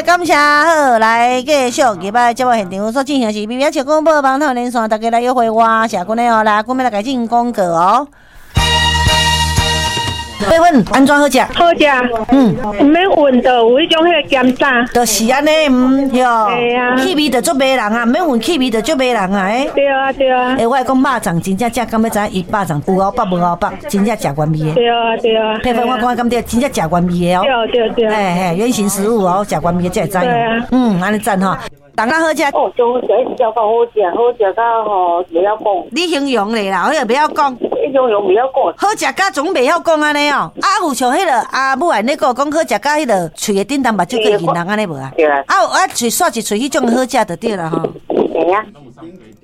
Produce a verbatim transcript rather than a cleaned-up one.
感谢好，来继续入来节目现场所进行的是 B B 笑广播网络连线，大家来约会我社群的哦，来，我们来改进广告哦。八粉安怎好食？ 好食，嗯，唔免问到有迄种迄个咸炸， 就是安尼，嗯，哟， 对啊， 气味就足迷人啊，唔免问气味就足迷人啊，诶。 对啊对啊。 诶，我讲肉粽真正正，敢要知影伊肉粽有熬北无熬北，真正食原味的。 对啊对啊。 八粉我讲敢对，真正食原味的哦。 对对对。 嘿嘿，原型食物哦，食原味的才会知。 对啊。 嗯，安尼赞吼。当然好食哦，上好食，一条够好食，好食到吼袂晓讲。 你形容咧啦，我也袂晓讲。 迄种用袂晓讲。 好食甲总袂晓讲安尼哦。啊，有像迄个阿母安尼讲，讲好食甲迄个喙的顶淡目睭过银人安尼无啊？ 对啊。 啊，有啊，喙刷一喙迄种好食就对啦吼。 对啊。